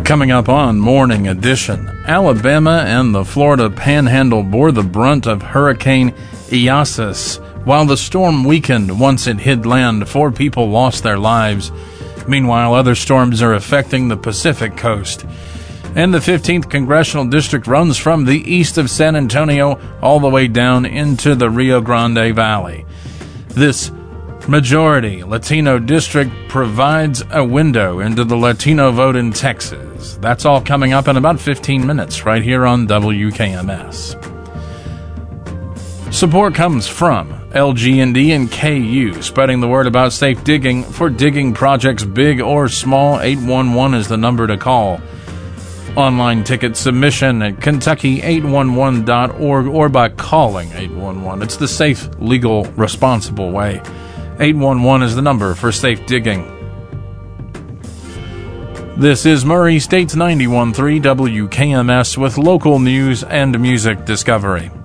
Coming up on Morning Edition, Alabama and the Florida Panhandle bore the brunt of Hurricane Isaias. While the storm weakened once it hit land, 4 people lost their lives. Meanwhile, other storms are affecting the Pacific coast. And the 15th Congressional District runs from the east of San Antonio all the way down into the Rio Grande Valley. This majority Latino district provides a window into the Latino vote in Texas. That's all coming up in about 15 minutes right here on WKMS. Support comes from LG&D and KU, spreading the word about safe digging. For digging projects big or small, 811 is the number to call. Online ticket submission at Kentucky811.org or by calling 811. It's the safe, legal, responsible way. 811 is the number for safe digging. This is Murray State's 91.3 WKMS with local news and music discovery.